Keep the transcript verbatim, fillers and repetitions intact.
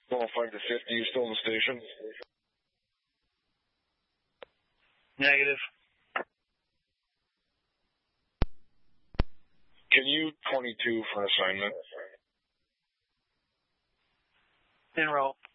Well, five to fifty, you still in the station? Negative. Can you twenty-two for an assignment? Enroll.